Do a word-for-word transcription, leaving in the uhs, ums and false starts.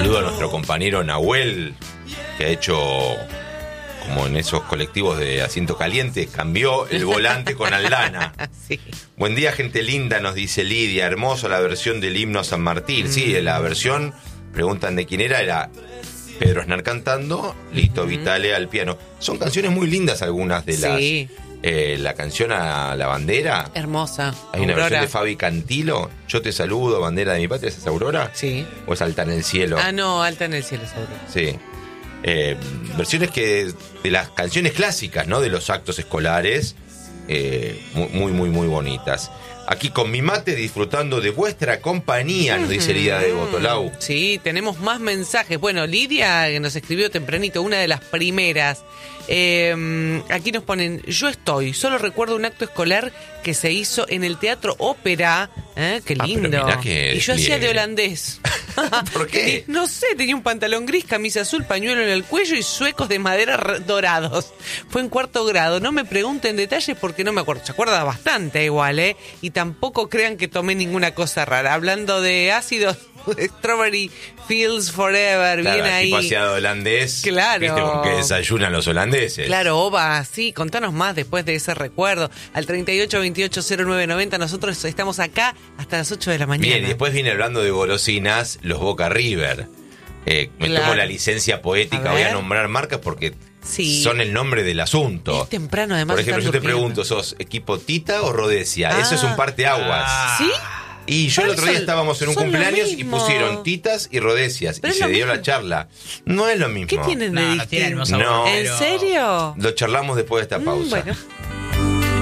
saludo a nuestro compañero Nahuel, que ha hecho, como en esos colectivos de asiento caliente, cambió el volante con Aldana. Sí. Buen día, gente linda, nos dice Lidia. Hermosa la versión del himno a San Martín. Mm. Sí, la versión, preguntan de quién era, era Pedro Aznar cantando, Lito mm. Vitale al piano. Son canciones muy lindas algunas de las... Sí. Eh, la canción a la bandera. Hermosa. Hay una Aurora. versión de Fabi Cantilo. Yo te saludo, bandera de mi patria. ¿Esa es Aurora? Sí. ¿O es Alta en el cielo? Ah, no, Alta en el cielo es Aurora. Sí. Eh, versiones que de las canciones clásicas, ¿no? De los actos escolares. Eh, muy, muy, muy, muy bonitas. Aquí con mi mate disfrutando de vuestra compañía, nos dice Lidia de Botolau. Sí, tenemos más mensajes. Bueno, Lidia, que nos escribió tempranito, una de las primeras. Eh, aquí nos ponen, yo estoy, solo recuerdo un acto escolar que se hizo en el Teatro Ópera. ¿Eh? Qué lindo. Ah, que y yo hacía de holandés. ¿Por qué? No sé, tenía un pantalón gris, camisa azul, pañuelo en el cuello y suecos de madera dorados. Fue en cuarto grado. No me pregunten detalles porque no me acuerdo. Se acuerda bastante igual, ¿eh? Y tampoco crean que tomé ninguna cosa rara. Hablando de ácidos, Strawberry Fields Forever, claro, bien ahí. Tipo hacía holandés. Claro. ¿Viste con qué desayunan los holandeses? Claro, Oba, sí, contanos más después de ese recuerdo. Al treinta y ocho veintiocho cero nueve noventa, nosotros estamos acá hasta las ocho de la mañana. Bien, y después viene hablando de golosinas, los Boca River. Eh, me Claro. tomo la licencia poética, A voy a ver. nombrar marcas porque Sí. son el nombre del asunto. Es temprano, además. Por ejemplo, yo están te durmiendo. pregunto, ¿sos equipo Tita o Rodesia? Ah. Eso es un parteaguas. ¿Sí? Y yo el Pero otro día son- estábamos en un son lo cumpleaños y mismo. pusieron Titas y Rodesias Pero y es se lo dio mismo. la charla. No es lo mismo. ¿Qué tienen de No, no tiene el distinto? mismo sabor. No. ¿En serio? Lo charlamos después de esta Mm, pausa. bueno.